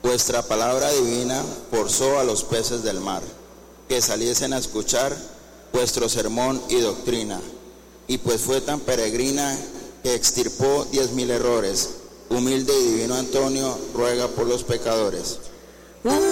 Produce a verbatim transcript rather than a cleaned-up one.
Vuestra palabra divina forzó a los peces del mar que saliesen a escuchar vuestro sermón y doctrina, y pues fue tan peregrina que extirpó diez mil errores. Humilde y divino Antonio, ruega por los pecadores.